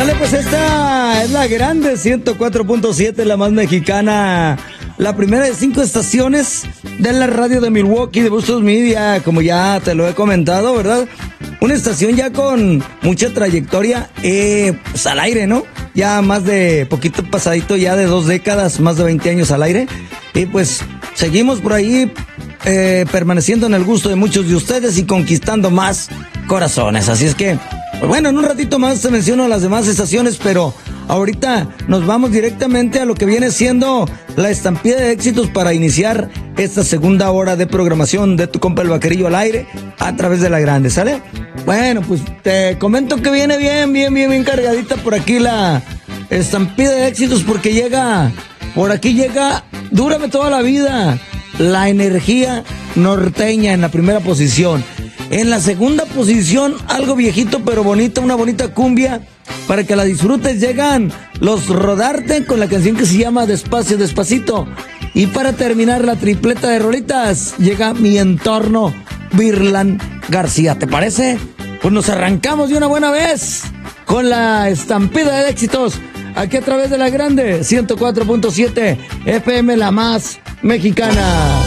Sale, pues esta es la grande 104.7, la más mexicana. La primera de 5 estaciones de la radio de Milwaukee, de Bustos Media, como ya te lo he comentado, ¿verdad? Una estación ya con mucha trayectoria, pues al aire, ¿no? Ya más de poquito pasadito, ya de 2 décadas, más de 20 años al aire. Y pues seguimos por ahí permaneciendo en el gusto de muchos de ustedes y conquistando más corazones. Así es que, pues bueno, en un ratito más te menciono las demás estaciones, pero ahorita nos vamos directamente a lo que viene siendo la estampida de éxitos para iniciar esta segunda hora de programación de tu compa el Vaquerillo al aire a través de la grande, ¿sale? Bueno, pues te comento que viene bien cargadita por aquí la estampida de éxitos porque por aquí llega Dúrame Toda la Vida, la energía norteña en la primera posición. En la segunda posición, algo viejito pero bonito, una bonita cumbia para que la disfrutes. Llegan Los Rodarte con la canción que se llama Despacio, Despacito. Y para terminar la tripleta de rolitas, llega Mi Entorno, Virlan García. ¿Te parece? Pues nos arrancamos de una buena vez con la estampida de éxitos aquí a través de la grande 104.7 FM, la más mexicana.